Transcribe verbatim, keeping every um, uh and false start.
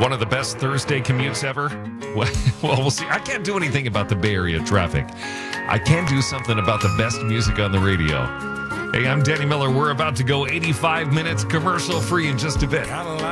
one of the best Thursday commutes ever? Well, well, we'll see. I can't do anything about the Bay Area traffic. I can do something about the best music on the radio. Hey, I'm Danny Miller. We're about to go eighty-five minutes commercial free in just a bit.